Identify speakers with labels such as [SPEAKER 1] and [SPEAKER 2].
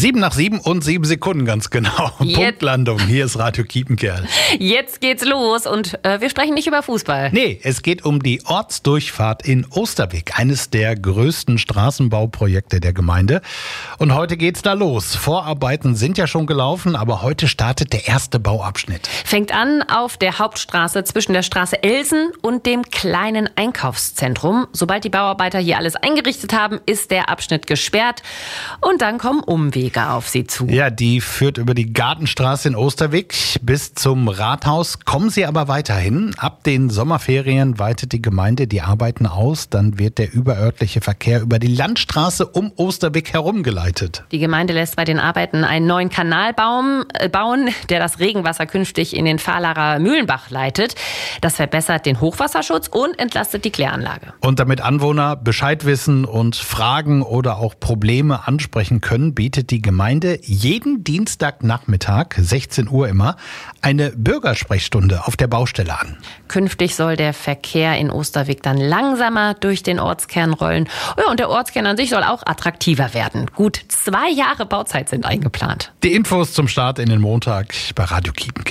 [SPEAKER 1] 7:07 und 7 Sekunden ganz genau. Punktlandung. Hier ist Radio Kiepenkerl.
[SPEAKER 2] Jetzt geht's los und wir sprechen nicht über Fußball.
[SPEAKER 1] Nee, es geht um die Ortsdurchfahrt in Osterwig, eines der größten Straßenbauprojekte der Gemeinde. Und heute geht's da los. Vorarbeiten sind ja schon gelaufen, aber heute startet der erste Bauabschnitt.
[SPEAKER 2] Fängt an auf der Hauptstraße zwischen der Straße Elsen und dem kleinen Einkaufszentrum. Sobald die Bauarbeiter hier alles eingerichtet haben, ist der Abschnitt gesperrt und dann kommen Umwege auf sie zu.
[SPEAKER 1] Ja, die führt über die Gartenstraße in Osterwig bis zum Rathaus. Kommen sie aber weiterhin. Ab den Sommerferien weitet die Gemeinde die Arbeiten aus. Dann wird der überörtliche Verkehr über die Landstraße um Osterwig herumgeleitet.
[SPEAKER 2] Die Gemeinde lässt bei den Arbeiten einen neuen Kanal bauen, der das Regenwasser künftig in den Fahlarer Mühlenbach leitet. Das verbessert den Hochwasserschutz und entlastet die Kläranlage.
[SPEAKER 1] Und damit Anwohner Bescheid wissen und Fragen oder auch Probleme ansprechen können, bietet die Gemeinde jeden Dienstagnachmittag, 16 Uhr immer, eine Bürgersprechstunde auf der Baustelle an.
[SPEAKER 2] Künftig soll der Verkehr in Osterwig dann langsamer durch den Ortskern rollen. Ja, und der Ortskern an sich soll auch attraktiver werden. Gut 2 Jahre Bauzeit sind eingeplant.
[SPEAKER 1] Die Infos zum Start in den Montag bei Radio Kiepenkerl.